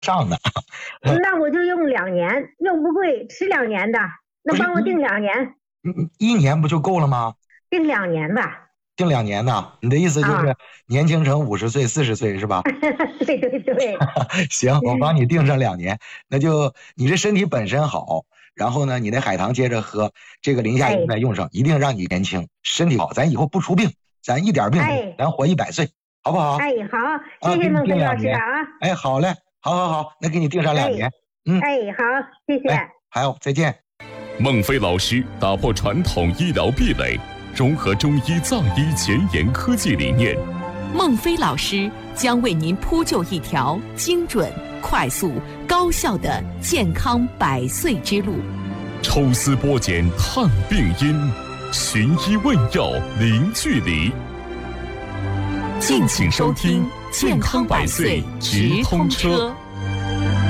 上呢。 那我就用2年，用不贵，吃2年的，那帮我定2年。 1年不就够了吗？ 定2年吧。 定2年呢？你的意思就是年轻成50岁、40岁是吧？ 对对对。 行，我帮你定上2年，那就你这身体本身好，然后呢，你那海棠接着喝，这个磷下油再用上，一定让你年轻，身体好，咱以后不出病，咱一点病没有，咱活100岁，好不好？ 哎，好，谢谢孟非老师啊。 哎，好嘞，好，那给你定上2年。 好，谢谢。 好，再见。 孟非老师打破传统医疗壁垒，融合中医藏医前沿科技理念。 孟非老师将为您铺就一条精准、快速、高效的健康100岁之路。 抽丝剥茧探病因，寻医问药零距离。敬请收听健康100岁直通车。